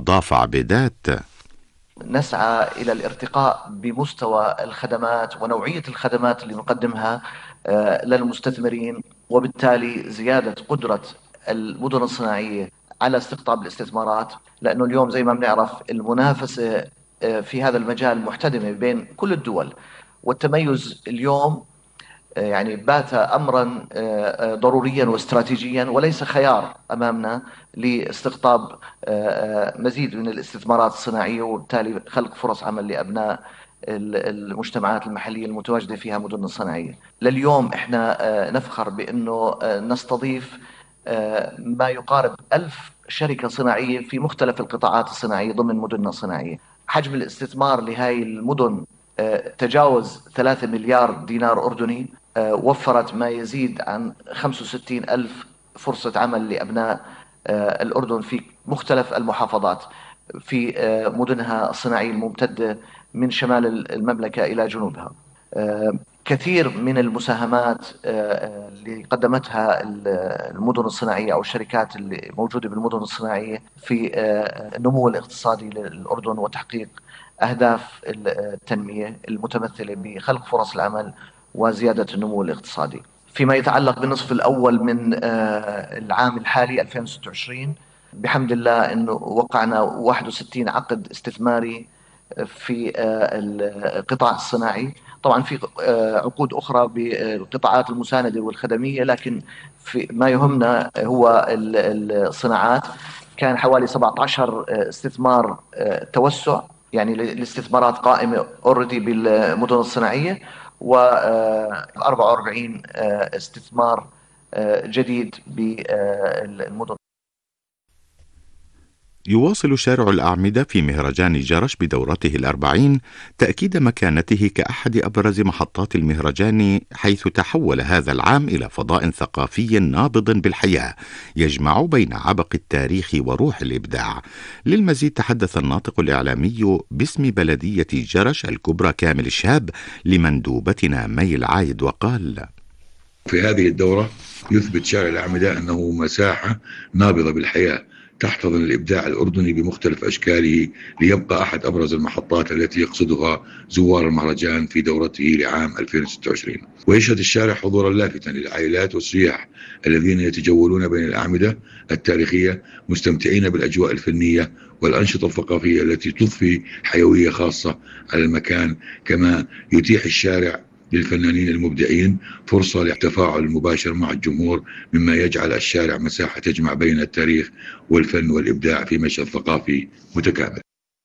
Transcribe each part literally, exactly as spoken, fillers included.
وأضاف عبيدات: نسعى إلى الارتقاء بمستوى الخدمات ونوعية الخدمات اللي نقدمها للمستثمرين، وبالتالي زيادة قدرة المدن الصناعية على استقطاب الاستثمارات، لأنه اليوم زي ما بنعرف المنافسة في هذا المجال محتدمة بين كل الدول، والتميز اليوم يعني بات أمرا ضروريا واستراتيجيا وليس خيار أمامنا لاستقطاب مزيد من الاستثمارات الصناعية، وبالتالي خلق فرص عمل لأبناء المجتمعات المحلية المتواجدة فيها مدن صناعية. لليوم احنا نفخر بأنه نستضيف ما يقارب ألف شركة صناعية في مختلف القطاعات الصناعية ضمن مدننا الصناعية. حجم الاستثمار لهذه المدن تجاوز ثلاثة مليار دينار أردني، وفرت ما يزيد عن خمسة وستين ألف فرصة عمل لأبناء الأردن في مختلف المحافظات في مدنها الصناعية الممتدة من شمال المملكة إلى جنوبها. كثير من المساهمات اللي قدمتها المدن الصناعية أو الشركات اللي موجودة بالمدن الصناعية في النمو الاقتصادي للأردن وتحقيق أهداف التنمية المتمثلة بخلق فرص العمل وزيادة النمو الاقتصادي. فيما يتعلق بالنصف الأول من العام الحالي ألفين وستة وعشرين، بحمد الله أنه وقعنا واحد وستين عقد استثماري في القطاع الصناعي. طبعا في عقود أخرى بالقطاعات المساندة والخدمية، لكن في ما يهمنا هو الصناعات. كان حوالي سبعة عشر استثمار توسع، يعني الاستثمارات قائمة اوريدي بالمدن الصناعية، و4 وأربعين استثمار جديد بالمدن. يواصل شارع الأعمدة في مهرجان جرش بدورته الأربعين تأكيد مكانته كأحد أبرز محطات المهرجان، حيث تحول هذا العام إلى فضاء ثقافي نابض بالحياة يجمع بين عبق التاريخ وروح الإبداع. للمزيد تحدث الناطق الإعلامي باسم بلدية جرش الكبرى كامل الشهاب لمندوبتنا مي العايد وقال: في هذه الدورة يثبت شارع الأعمدة أنه مساحة نابضة بالحياة تحتضن الإبداع الأردني بمختلف أشكاله، ليبقى أحد أبرز المحطات التي يقصدها زوار المهرجان في دورته لعام ألفين وستة وعشرين. ويشهد الشارع حضورا لافتا للعائلات والسياح الذين يتجولون بين الأعمدة التاريخية مستمتعين بالأجواء الفنية والأنشطة الثقافية التي تضفي حيوية خاصة على المكان، كما يتيح الشارع للفنانين المبدعين فرصة للتفاعل المباشر مع الجمهور، مما يجعل الشارع مساحة تجمع بين التاريخ والفن والإبداع في مشهد ثقافي متكامل.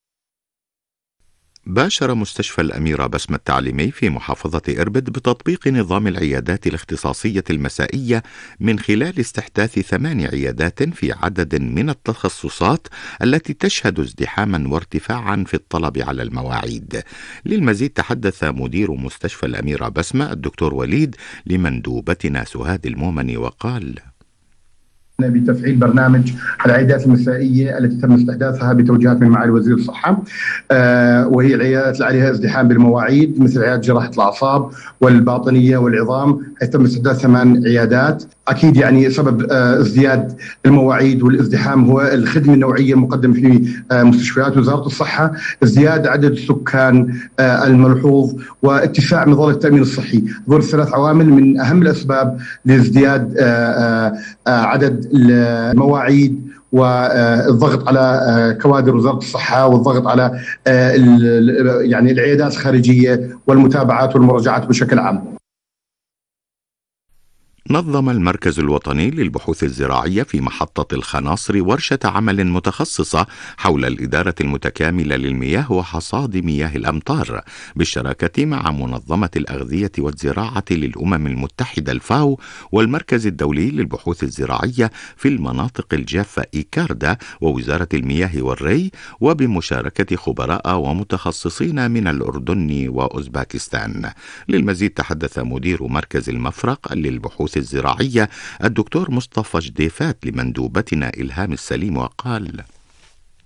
باشر مستشفى الأميرة بسمة التعليمي في محافظة إربد بتطبيق نظام العيادات الاختصاصية المسائية من خلال استحداث ثمان عيادات في عدد من التخصصات التي تشهد ازدحاما وارتفاعا في الطلب على المواعيد. للمزيد تحدث مدير مستشفى الأميرة بسمة الدكتور وليد لمندوبتنا سهاد المومني وقال: بتفعيل برنامج العيادات المسائية التي تم استحداثها بتوجيهات من معالي وزير الصحة، آه وهي العيادات اللي عليها ازدحام بالمواعيد، مثل عيادة جراحة الأعصاب والباطنية والعظام، حيث تم استحداث ثمان عيادات. أكيد يعني سبب آه ازدياد المواعيد والازدحام هو الخدمة النوعية المقدمة في آه مستشفيات وزارة الصحة، ازدياد عدد السكان آه الملحوظ، واتساع مظلة التأمين الصحي. هذول الثلاث عوامل من أهم الأسباب لازدياد آه آه آه عدد المواعيد والضغط على كوادر وزارة الصحة، والضغط على يعني العيادات الخارجية والمتابعات والمراجعات بشكل عام. نظم المركز الوطني للبحوث الزراعية في محطة الخناصر ورشة عمل متخصصة حول الإدارة المتكاملة للمياه وحصاد مياه الأمطار بالشراكة مع منظمة الأغذية والزراعة للأمم المتحدة الفاو والمركز الدولي للبحوث الزراعية في المناطق الجافة إيكاردا ووزارة المياه والري، وبمشاركة خبراء ومتخصصين من الأردن وأوزباكستان. للمزيد تحدث مدير مركز المفرق للبحوث الزراعية الدكتور مصطفى جديفات لمندوبتنا إلهام السليم وقال: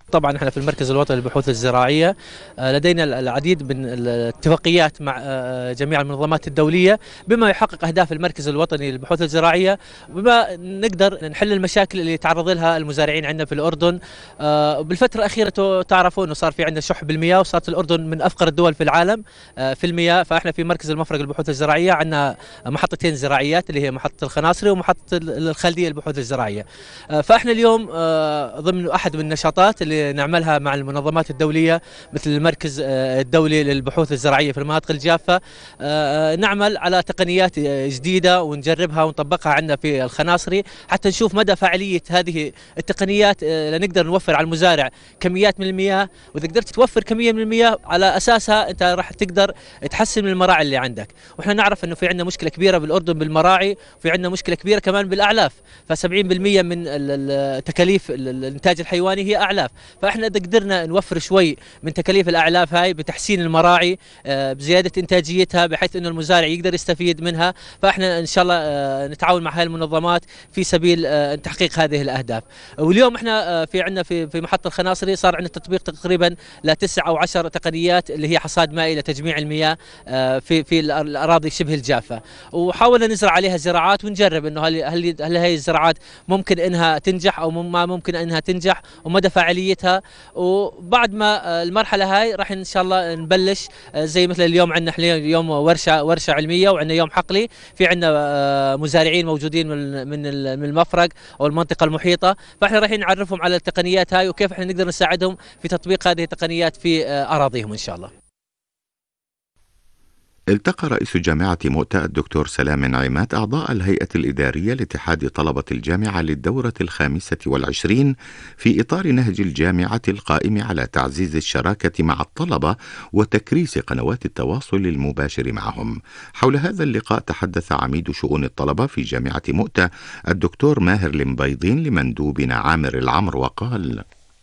طبعا احنا في المركز الوطني للبحوث الزراعية لدينا العديد من الاتفاقيات مع جميع المنظمات الدولية بما يحقق أهداف المركز الوطني للبحوث الزراعية، وبما نقدر نحل المشاكل اللي يتعرض لها المزارعين عندنا في الأردن. بالفترة الأخيرة تعرفوا أنه صار في عندنا شح بالمياه، وصارت الأردن من أفقر الدول في العالم في المياه. فاحنا في مركز المفرق للبحوث الزراعية عندنا محطتين زراعيات اللي هي محطة الخناصري ومحطة الخالدية للبحوث الزراعية. فاحنا اليوم ضمن أحد من النشاطات اللي نعملها مع المنظمات الدولية مثل المركز الدولي للبحوث الزراعية في المناطق الجافة، نعمل على تقنيات جديدة ونجربها ونطبقها عندنا في الخناصري حتى نشوف مدى فاعلية هذه التقنيات، لنقدر نوفر على المزارع كميات من المياه. وإذا قدرت توفر كمية من المياه على أساسها أنت راح تقدر تحسن من المراعي اللي عندك. وإحنا نعرف أنه في عندنا مشكلة كبيرة بالأردن بالمراعي، وفي عندنا مشكلة كبيرة كمان بالأعلاف. فسبعين بالمئة من تكاليف الإنتاج الحيواني هي أعلاف. فإحنا إذا قدرنا نوفر شوي من تكاليف الأعلاف هاي بتحسين المراعي بزيادة إنتاجيتها بحيث إنه المزارع يقدر يستفيد منها، فإحنا إن شاء الله نتعاون مع هاي المنظمات في سبيل تحقيق هذه الأهداف. واليوم إحنا في عندنا في في محطة الخناصري صار عندنا تطبيق تقريبا لتسع أو عشر تقنيات اللي هي حصاد مائي لتجميع المياه في في الأراضي شبه الجافة، وحاولنا نزرع عليها زراعات ونجرب إنه هل هل هل هي الزراعات ممكن إنها تنجح أو ما ممكن إنها تنجح ومدى فاعليتها. وبعد ما المرحلة هاي راح إن شاء الله نبلش زي مثل اليوم عندنا اليوم ورشة ورشة علمية وعندنا يوم حقلي، في عندنا مزارعين موجودين من من المفرق أو المنطقة المحيطة، فإحنا رايحين نعرفهم على التقنيات هاي وكيف إحنا نقدر نساعدهم في تطبيق هذه التقنيات في أراضيهم إن شاء الله. التقى رئيس جامعة مؤتة الدكتور سلام نعيمات أعضاء الهيئة الإدارية لاتحاد طلبة الجامعة للدورة الخامسة والعشرين في إطار نهج الجامعة القائم على تعزيز الشراكة مع الطلبة وتكريس قنوات التواصل المباشر معهم. حول هذا اللقاء تحدث عميد شؤون الطلبة في جامعة مؤتة الدكتور ماهر المبيضين لمندوبنا عامر العمر وقال: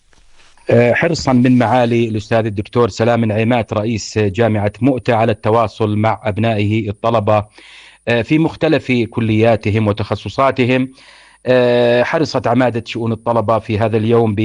حرصا من معالي الأستاذ الدكتور سلام نعيمات رئيس جامعة مؤتة على التواصل مع أبنائه الطلبة في مختلف كلياتهم وتخصصاتهم، حرصت عمادة شؤون الطلبة في هذا اليوم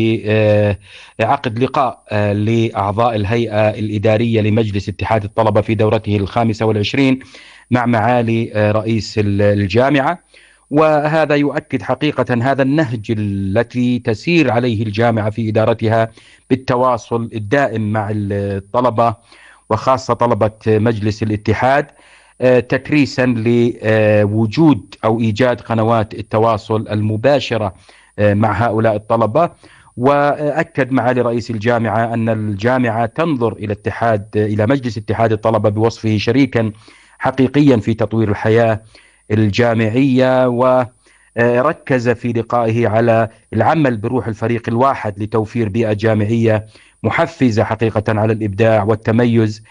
بعقد لقاء لأعضاء الهيئة الإدارية لمجلس اتحاد الطلبة في دورته الخامسة والعشرين مع معالي رئيس الجامعة. وهذا يؤكد حقيقة هذا النهج التي تسير عليه الجامعة في إدارتها بالتواصل الدائم مع الطلبة وخاصة طلبة مجلس الاتحاد، تكريسا لوجود أو إيجاد قنوات التواصل المباشرة مع هؤلاء الطلبة. وأكد معالي رئيس الجامعة أن الجامعة تنظر إلى اتحاد إلى مجلس اتحاد الطلبة بوصفه شريكا حقيقيا في تطوير الحياة الجامعية، وركز في لقائه على العمل بروح الفريق الواحد لتوفير بيئة جامعية محفزة حقيقة على الإبداع والتميز.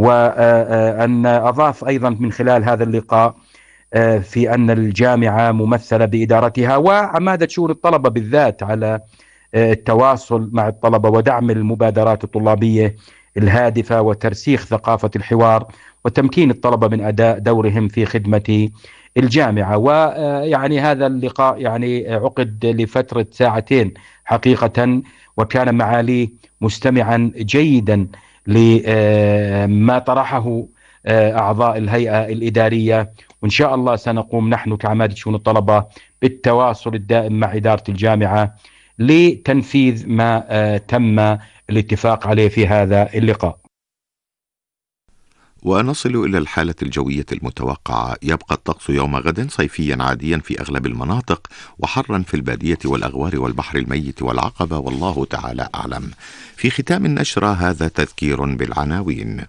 وأن أضاف أيضا من خلال هذا اللقاء في أن الجامعة ممثلة بإدارتها وعمادة شؤون الطلبة بالذات على التواصل مع الطلبة ودعم المبادرات الطلابية الهادفة وترسيخ ثقافة الحوار وتمكين الطلبة من أداء دورهم في خدمة الجامعة. ويعني هذا اللقاء يعني عقد لفترة ساعتين حقيقة، وكان معالي مستمعا جيدا لما طرحه أعضاء الهيئة الإدارية، وإن شاء الله سنقوم نحن كعمادة شؤون الطلبة بالتواصل الدائم مع إدارة الجامعة لتنفيذ ما تم الاتفاق عليه في هذا اللقاء. ونصل إلى الحالة الجوية المتوقعة. يبقى الطقس يوم غد صيفيا عاديا في أغلب المناطق، وحرا في البادية والأغوار والبحر الميت والعقبة، والله تعالى أعلم. في ختام النشرة هذا تذكير بالعناوين.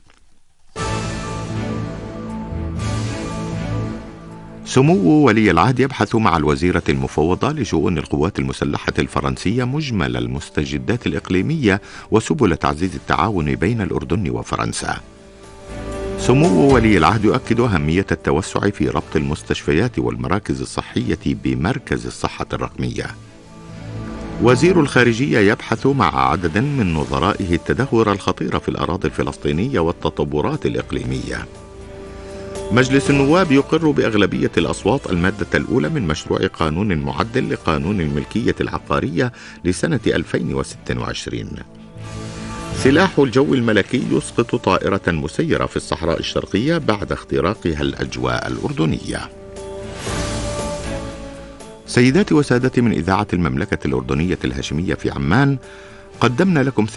سمو ولي العهد يبحث مع الوزيرة المفوضة لشؤون القوات المسلحة الفرنسية مجمل المستجدات الإقليمية وسبل تعزيز التعاون بين الأردن وفرنسا. سمو ولي العهد يؤكد أهمية التوسع في ربط المستشفيات والمراكز الصحية بمركز الصحة الرقمية. وزير الخارجية يبحث مع عدد من نظرائه التدهور الخطير في الأراضي الفلسطينية والتطورات الإقليمية. مجلس النواب يقر بأغلبية الأصوات المادة الأولى من مشروع قانون معدل لقانون الملكية العقارية لسنة ألفين وستة وعشرين. سلاح الجو الملكي يسقط طائرة مسيرة في الصحراء الشرقية بعد اختراقها الأجواء الأردنية. سيداتي وسادتي من إذاعة المملكة الأردنية الهاشمية في عمان، قدمنا لكم